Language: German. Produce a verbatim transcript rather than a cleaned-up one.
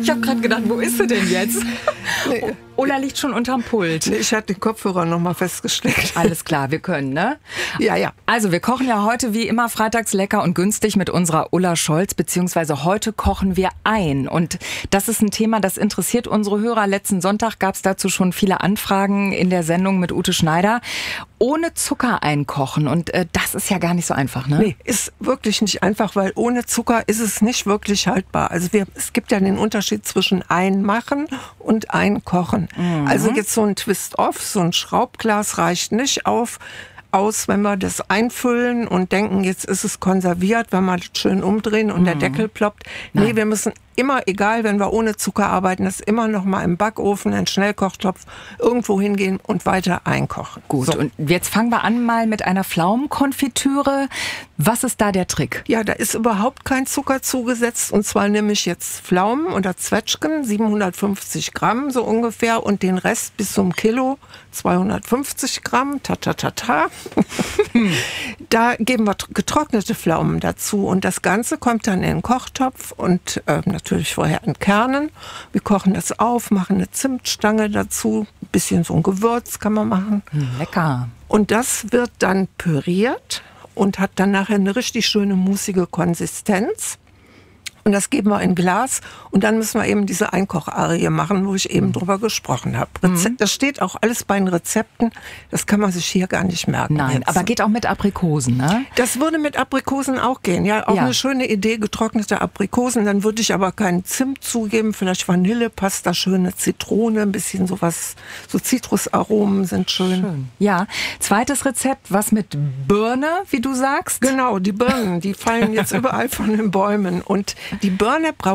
Ich habe gerade gedacht, wo ist sie denn jetzt? Nee. Ulla liegt schon unterm Pult. Nee, ich hatte den Kopfhörer noch mal festgesteckt. Alles klar, wir können, ne? Ja, ja. Also wir kochen ja heute wie immer freitags lecker und günstig mit unserer Ulla Scholz, beziehungsweise heute kochen wir ein. Und das ist ein Thema, das interessiert unsere Hörer. Letzten Sonntag gab es dazu schon viele Anfragen in der Sendung mit Ute Schneider. Ohne Zucker einkochen und äh, das ist ja gar nicht so einfach, ne? Nee, ist wirklich nicht einfach, weil ohne Zucker ist es nicht wirklich haltbar. Also wir, es gibt ja den Unterschied zwischen einmachen und einkochen. Mhm. Also jetzt so ein Twist-Off, so ein Schraubglas reicht nicht auf, aus, wenn wir das einfüllen und denken, jetzt ist es konserviert, wenn wir das schön umdrehen und mhm. der Deckel ploppt. Nee, Nein. wir müssen immer, egal, wenn wir ohne Zucker arbeiten, das immer noch mal im Backofen, einen Schnellkochtopf, irgendwo hingehen und weiter einkochen. Gut, so. Und jetzt fangen wir an mal mit einer Pflaumenkonfitüre. Was ist da der Trick? Ja, da ist überhaupt kein Zucker zugesetzt. Und zwar nehme ich jetzt Pflaumen oder Zwetschgen, siebenhundertfünfzig Gramm so ungefähr, und den Rest bis zum Kilo, zweihundertfünfzig Gramm, ta ta ta ta. Da geben wir getrocknete Pflaumen dazu und das Ganze kommt dann in den Kochtopf und äh, natürlich vorher entkernen. Wir kochen das auf, machen eine Zimtstange dazu, ein bisschen so ein Gewürz kann man machen. Lecker. Und das wird dann püriert und hat dann nachher eine richtig schöne mussige Konsistenz. Und das geben wir in Glas und dann müssen wir eben diese Einkocharie machen, wo ich eben drüber gesprochen habe. Reze- das steht auch alles bei den Rezepten, das kann man sich hier gar nicht merken. Nein, jetzt. aber geht auch mit Aprikosen, ne? Das würde mit Aprikosen auch gehen, ja, auch Ja. eine schöne Idee, getrocknete Aprikosen, dann würde ich aber keinen Zimt zugeben, vielleicht Vanille, passt da schöne Zitrone, ein bisschen sowas, so Zitrusaromen sind schön. Schön. Ja, zweites Rezept, was mit Birne, wie du sagst? Genau, die Birnen, die fallen jetzt überall von den Bäumen und die Birne braucht